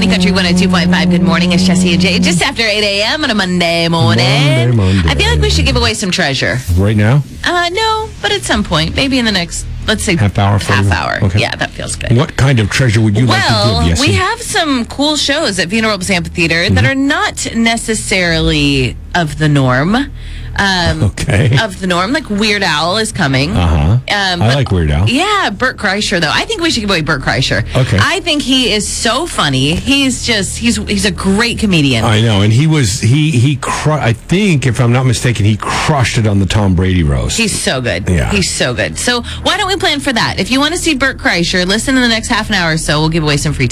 Money Country 102.5. Good morning. It's Jesse and Jay. Just after 8 a.m. on a Monday morning. Monday. I feel like we should give away some treasure. Right now? No, but at some point. Maybe in the next, let's say, half hour. Okay. Yeah, that feels good. What kind of treasure would you like to give? We have some cool shows at Funeral Amphitheater that are not necessarily of the norm. Of the norm, like Weird Al is coming. I like Weird Al. Yeah, Bert Kreischer, though. I think we should give away Bert Kreischer. Okay. I think he is so funny. He's a great comedian. I know, and I think, if I'm not mistaken, he crushed it on the Tom Brady roast. He's so good. Yeah. He's so good. So why don't we plan for that? If you want to see Bert Kreischer, listen in the next half an hour or so. We'll give away some free